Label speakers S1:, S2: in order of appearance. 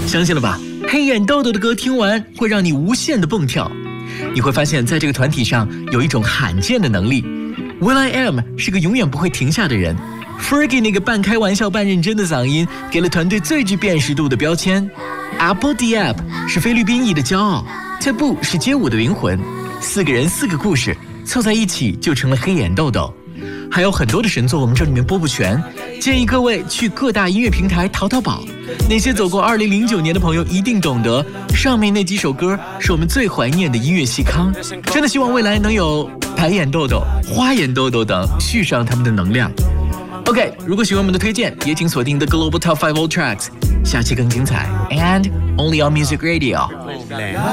S1: 相信了吧？黑眼豆豆的歌听完会让你无限的蹦跳。你会发现在这个团体上有一种罕见的能力。will.i.am 是个永远不会停下的人。Fergie 那个半开玩笑半认真的嗓音给了团队最具辨识度的标签。Apple Diab 是菲律宾裔的骄傲。Taboo 是街舞的灵魂。4个人4个故事凑在一起就成了黑眼豆豆。还有很多的神作我们这里面播不全，建议各位去各大音乐平台淘宝。那些走过2009年的朋友一定懂得，上面那几首歌是我们最怀念的音乐细糠。真的希望未来能有白眼豆豆、花眼豆豆等续上他们的能量。OK， 如果喜欢我们的推荐，也请锁定 The Global Top 5 Old Tracks， 下期更精彩 and only on Music Radio。